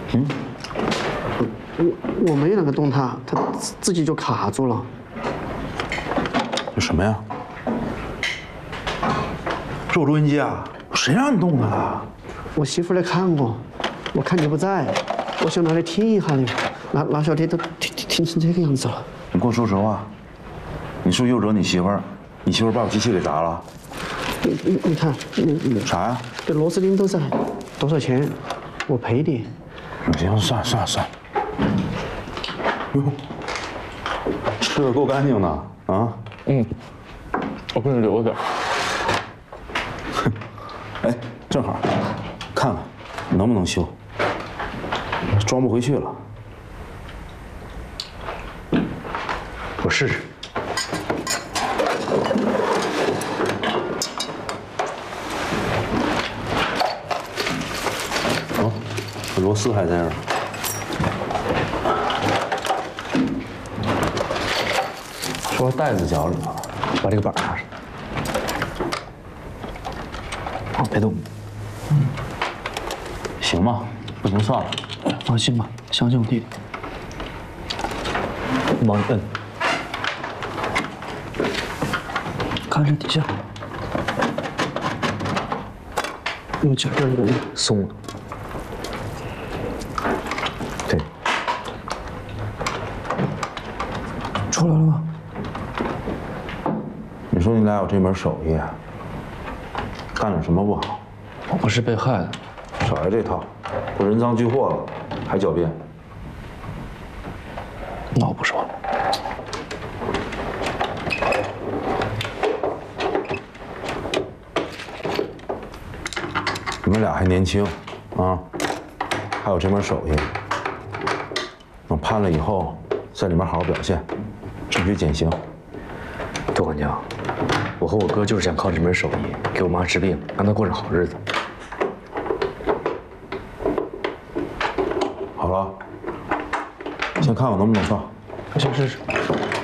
我没那个动它，它自己就卡住了。 这什么呀？是我录音机啊？谁让你动它的？ 我媳妇来看我，我看你不在，我想拿来听一下的，那小天都听成这个样子了。 你给我说实话，你是不是又惹你媳妇儿？你媳妇儿把我机器给砸了？ 你看， 啥呀？ 这螺丝钉都在，多少钱？我赔你。 行，算了。哟，这个够干净的啊。 我给你留点。 哎，正好，看看能不能修。装不回去了。 我试试。 哦，这螺丝还在这儿。说袋子脚里头了， 把这个板拿上。好，别动。 行吧，不行算了。 放心吧，相信我弟弟。 我帮你摁。 看这底下，有劲儿的， 松了。对， 出来了吗？ 你说你俩有这门手艺，干了什么不好？ 我不是被害的。 少来这套，我人赃俱获了，还狡辩。 那我不说了。 你们俩还年轻，啊，还有这门手艺，等判了以后，在里面好好表现，争取减刑。 窦管教，我和我哥就是想靠这门手艺给我妈治病，让她过上好日子。 好了，先看看能不能上。 先试试。